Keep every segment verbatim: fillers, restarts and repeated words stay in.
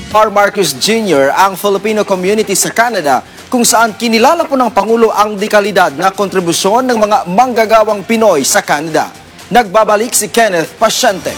R. Marcos Junior ang Filipino community sa Canada kung saan kinilala po ng Pangulo ang dekalidad na kontribusyon ng mga manggagawang Pinoy sa Canada. Nagbabalik si Kenneth Pasyente.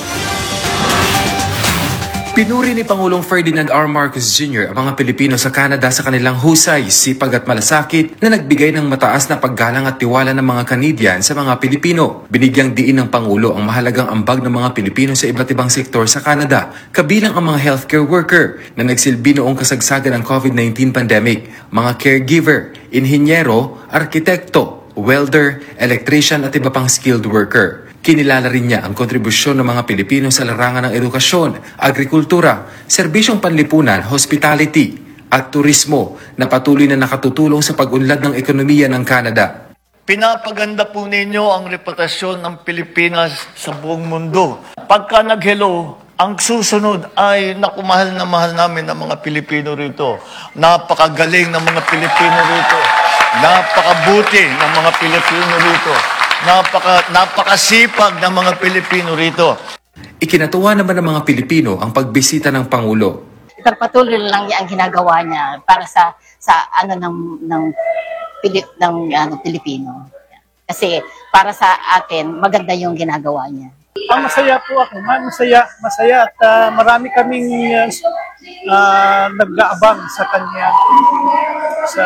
Pinuri ni Pangulong Ferdinand R. Marcos Junior ang mga Pilipino sa Canada sa kanilang husay, sipag at malasakit na nagbigay ng mataas na paggalang at tiwala ng mga Canadian sa mga Pilipino. Binigyang diin ng Pangulo ang mahalagang ambag ng mga Pilipino sa iba't ibang sektor sa Canada, kabilang ang mga healthcare worker na nagsilbi noong kasagsagan ng COVID nineteen pandemic, mga caregiver, inhinyero, arkitekto, welder, electrician at iba pang skilled worker. Kinilala rin niya ang kontribusyon ng mga Pilipino sa larangan ng edukasyon, agrikultura, serbisyong panlipunan, hospitality at turismo na patuloy na nakatutulong sa pag-unlad ng ekonomiya ng Canada. Pinapaganda po ninyo ang reputasyon ng Pilipinas sa buong mundo. Pagka nag-hello, ang susunod ay naku, mahal na mahal namin ng mga Pilipino rito. Napakagaling ng mga Pilipino rito. Napakabuti ng mga Pilipino rito. Napaka, napakasipag ng mga Pilipino rito. Ikinatuwa naman ng mga Pilipino ang pagbisita ng Pangulo. Ipagpatuloy lang niya ang ginagawa niya para sa sa ano ng ng Pilip ng ano Pilipino. Kasi para sa atin maganda yung ginagawa niya. Ang masaya po ako, masaya, masaya at uh, marami kaming uh, uh, nag-aabang sa kanya sa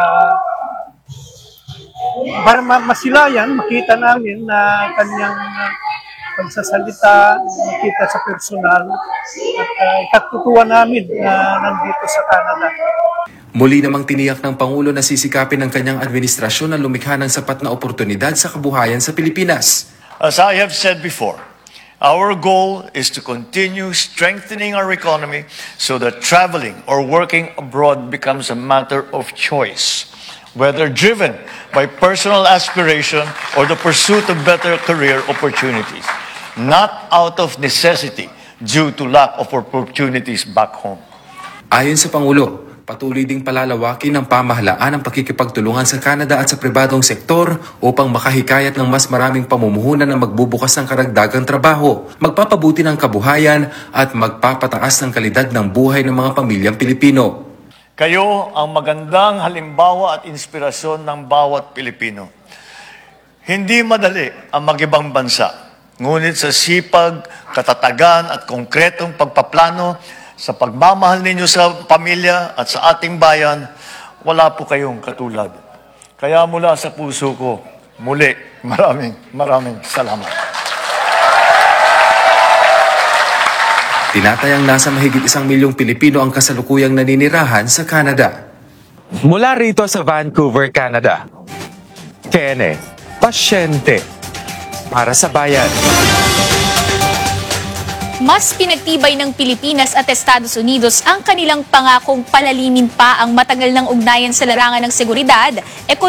para masilayan, makita namin na kanyang uh, pagsasalita, makita sa personal at uh, ikatutuwa namin na nandito sa Canada. Muli namang tiniyak ng Pangulo na sisikapin ng kanyang administrasyon na lumikha ng sapat na oportunidad sa kabuhayan sa Pilipinas. As I have said before, our goal is to continue strengthening our economy so that traveling or working abroad becomes a matter of choice, whether driven by personal aspiration or the pursuit of better career opportunities, not out of necessity due to lack of opportunities back home. Ayon sa Pangulo, patuloy ding palalawakin ng pamahalaan ang pakikipagtulungan sa Canada at sa pribadong sektor upang makahikayat ng mas maraming pamumuhunan na magbubukas ng karagdagang trabaho, magpapabuti ng kabuhayan at magpapataas ng kalidad ng buhay ng mga pamilyang Pilipino. Kayo ang magandang halimbawa at inspirasyon ng bawat Pilipino. Hindi madali ang mag-ibang bansa, ngunit sa sipag, katatagan at konkretong pagpaplano sa pagmamahal ninyo sa pamilya at sa ating bayan, wala po kayong katulad. Kaya mula sa puso ko, muli, maraming maraming salamat. Tinatayang nasa mahigit isang milyong Pilipino ang kasalukuyang naninirahan sa Canada. Mula rito sa Vancouver, Canada, Kenneth Pasyente para sa Bayan. Mas pinagtibay ng Pilipinas at Estados Unidos ang kanilang pangakong palalimin pa ang matagal ng ugnayan sa larangan ng seguridad, ekonomiya,